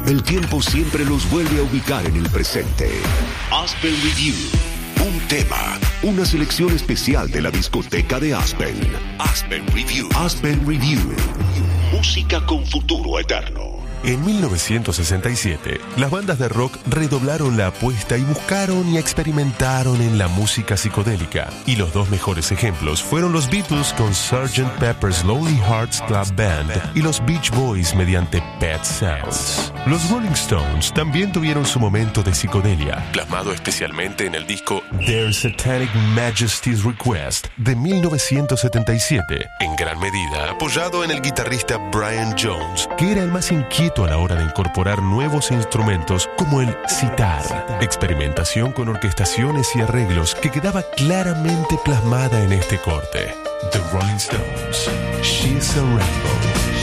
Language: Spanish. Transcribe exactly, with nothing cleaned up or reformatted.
El tiempo siempre los vuelve a ubicar en el presente. Aspen Review. Un tema, una selección especial de la discoteca de Aspen. Aspen Review. Aspen Review. Música con futuro eterno. En mil novecientos sesenta y siete, las bandas de rock redoblaron la apuesta y buscaron y experimentaron en la música psicodélica. Y los dos mejores ejemplos fueron los Beatles con sergeant Pepper's Lonely Hearts Club Band y los Beach Boys mediante Pet Sounds. Los Rolling Stones también tuvieron su momento de psicodelia, plasmado especialmente en el disco Their Satanic Majesty's Request de mil novecientos setenta y siete, en gran medida apoyado en el guitarrista Brian Jones, que era el más inquieto a la hora de incorporar nuevos instrumentos como el sitar, experimentación con orquestaciones y arreglos que quedaba claramente plasmada en este corte. The Rolling Stones, She's a Rainbow.